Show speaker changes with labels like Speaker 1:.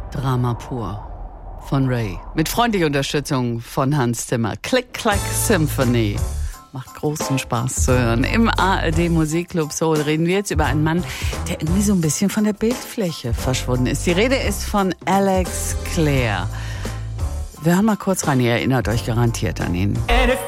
Speaker 1: Drama pur von Ray. Mit freundlicher Unterstützung von Hans Zimmer. Click Clack Symphony. Macht großen Spaß zu hören. Im ARD Musikclub Soul reden wir jetzt über einen Mann, der irgendwie so ein bisschen von der Bildfläche verschwunden ist. Die Rede ist von Alex Clare. Wir hören mal kurz rein, ihr erinnert euch garantiert an ihn.